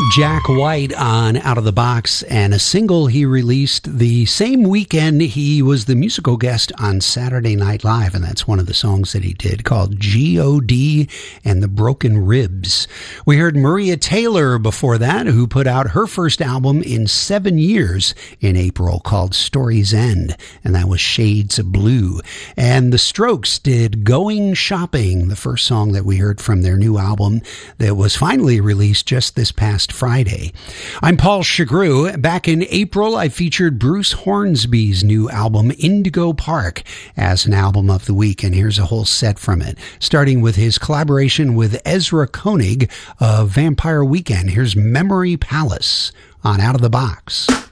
Jack White on Out of the Box, and a single he released the same weekend he was the musical guest on Saturday Night Live, and that's one of the songs that he did called G.O.D. and the Broken Ribs. We heard Maria Taylor before that, who put out her first album in 7 years in April called Story's End, and that was Shades of Blue. And the Strokes did Going Shopping, the first song that we heard from their new album that was finally released just this past Friday. I'm Paul Chagru. Back in April, I featured Bruce Hornsby's new album, Indigo Park, as an album of the week, and here's a whole set from it, starting with his collaboration with Ezra Koenig of Vampire Weekend. Here's Memory Palace on Out of the Box.